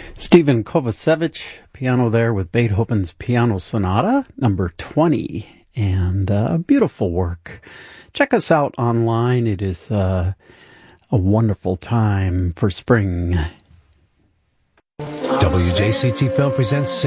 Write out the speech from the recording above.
Stephen Kovacevic, piano there with Beethoven's Piano Sonata, number 20, and beautiful work. Check us out online. It is a wonderful time for spring. WJCT Film presents